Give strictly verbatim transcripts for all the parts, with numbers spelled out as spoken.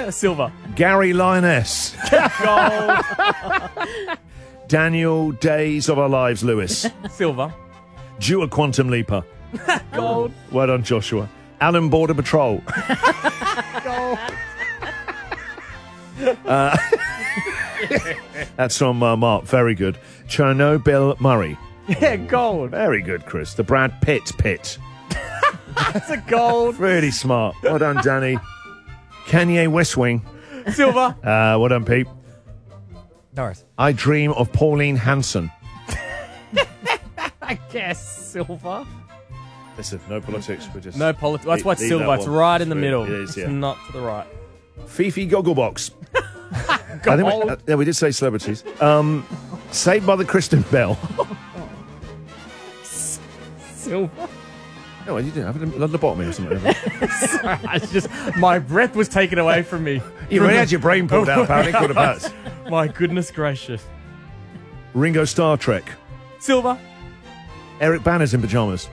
Silver. Gary Lioness. Gold. Daniel Days of Our Lives Lewis. Silver. Dua Quantum Leaper. Gold. Well done, Joshua. Alan Border Patrol. Gold. Uh, that's from uh, Mark. Very good. Chernobyl Murray. Yeah, gold. Very good, Chris. The Brad Pitt Pitt. That's a gold. Really smart. Well done, Danny. Kanye West Wing. Silver. Uh, well done, Pete. Norris. I Dream of Pauline Hanson. I guess silver. Listen, no politics. We're just No politics. That's why it's leave silver. that It's one. right in the It middle. is, yeah. It's not to the right. Fifi Gogglebox. I think we, Gold. uh, yeah, we did say celebrities. Um, Saved by the Kristen Bell. Silver. No, you didn't have a lobotomy or something. Sorry, I just my breath was taken away from me. You From already the- had your brain pulled out, apparently. Quarter past. My goodness gracious. Ringo Star Trek. Silver. Eric Banner's in pyjamas.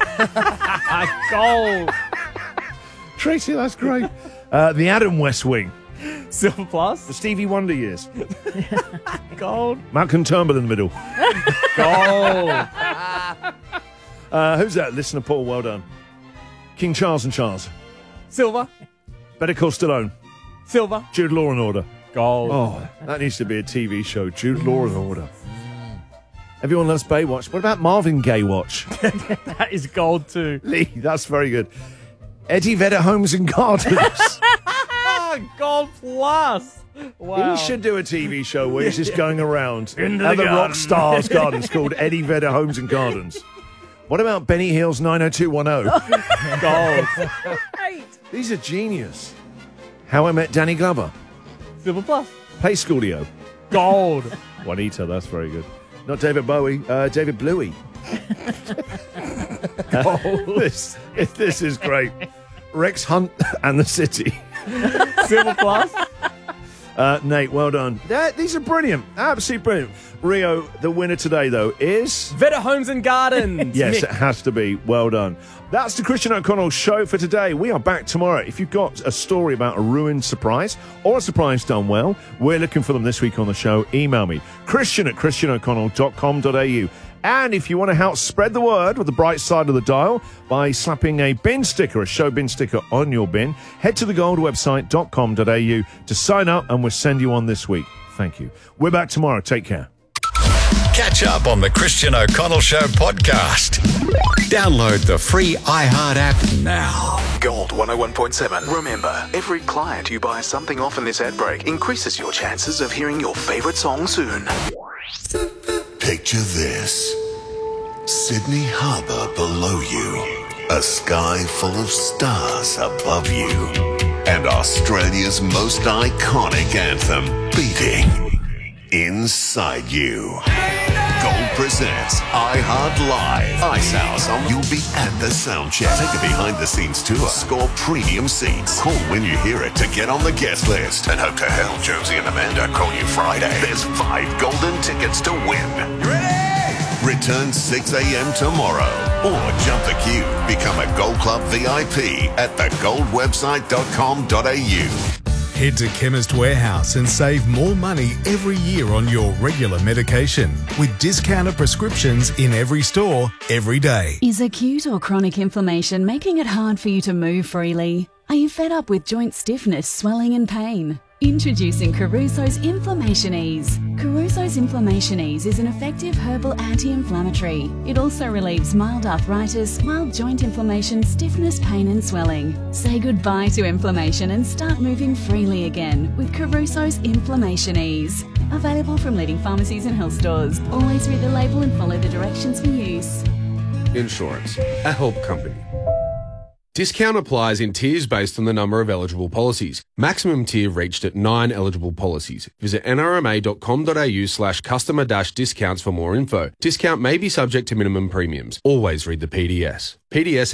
Gold. Tracy, that's great. Uh, the Adam West Wing. Silver plus. The Stevie Wonder years. Gold. Malcolm Turnbull in the middle. Gold. Uh, who's that? Listener Paul, well done. King Charles and Charles. Silver. Better Call Stallone. Silver. Jude Law and Order. Gold. Oh, that needs to be a T V show. Jude Law and Order. Everyone loves Baywatch. What about Marvin Gaye Watch? That is gold too. Lee, that's very good. Eddie Vedder Homes and Gardens. Gold plus. Wow. He should do a T V show where he's just going around Into at the the rock garden. stars gardens called Eddie Vedder Homes and Gardens. What about Benny Hill's nine oh two one oh? Gold. These are genius. How I Met Danny Glover. Silver plus. Play Schoolio. Gold. Juanita, that's very good. Not David Bowie, uh, David Bluey. Gold. this, this is great. Rex Hunt and the City. Silver plus. Uh, Nate, well done. That, these are brilliant. Absolutely brilliant. Rio, the winner today, though, is... Vedder Homes and Gardens. Yes, Mick. it has to be. Well done. That's the Christian O'Connell show for today. We are back tomorrow. If you've got a story about a ruined surprise or a surprise done well, we're looking for them this week on the show. Email me, christian at christian o'connell dot com dot a u. And if you want to help spread the word with the bright side of the dial by slapping a bin sticker, a show bin sticker on your bin, head to the gold website dot com dot a u to sign up and we'll send you one this week. Thank you. We're back tomorrow. Take care. Catch up on the Christian O'Connell Show podcast. Download the free iHeart app now. Gold one oh one point seven. Remember, every client you buy something off in this ad break increases your chances of hearing your favourite song soon. Picture this. Sydney Harbour below you, a sky full of stars above you, and Australia's most iconic anthem beating inside you. Gold presents iHeart Live. Ice House. You'll be at the sound check. Take a behind-the-scenes tour. Score premium seats. Call when you hear it to get on the guest list. And hope to hell Josie and Amanda call you Friday. There's five golden tickets to win. You ready? Return six a.m. tomorrow. Or jump the queue. Become a Gold Club V I P at the gold website dot com dot a u. Head to Chemist Warehouse and save more money every year on your regular medication with discounted prescriptions in every store, every day. Is acute or chronic inflammation making it hard for you to move freely? Are you fed up with joint stiffness, swelling and pain? Introducing Caruso's Inflammation Ease. Caruso's Inflammation Ease is an effective herbal anti-inflammatory. It also relieves mild arthritis, mild joint inflammation, stiffness, pain and swelling. Say goodbye to inflammation and start moving freely again with Caruso's Inflammation Ease. Available from leading pharmacies and health stores. Always read the label and follow the directions for use. Insurance, a help company. Discount applies in tiers based on the number of eligible policies. Maximum tier reached at nine eligible policies. Visit n r m a dot com dot a u slash customer dash discounts for more info. Discount may be subject to minimum premiums. Always read the P D S. P D S